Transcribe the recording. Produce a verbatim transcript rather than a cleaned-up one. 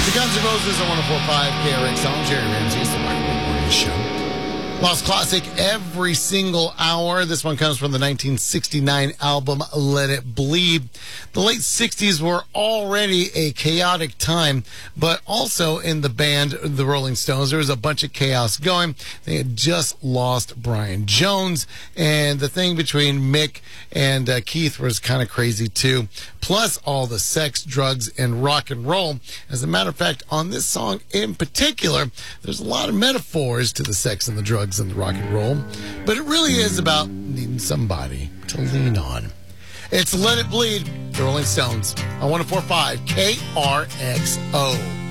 The Guns N' Roses on one oh four point five K R X on Jerry Ramsey's The Rock and Roll Morning Show. Lost classic every single hour. This one comes from the nineteen sixty-nine album Let It Bleed. The late sixties were already a chaotic time, but also in the band, the Rolling Stones, there was a bunch of chaos going. They had just lost Brian Jones, and the thing between Mick and uh, Keith was kind of crazy too. Plus all the sex, drugs, and rock and roll. As a matter of fact, on this song in particular, there's a lot of metaphors to the sex and the drugs and the rock and roll, but it really is about needing somebody to lean on. It's Let It Bleed, the Rolling Stones, on one oh four point five K R X O.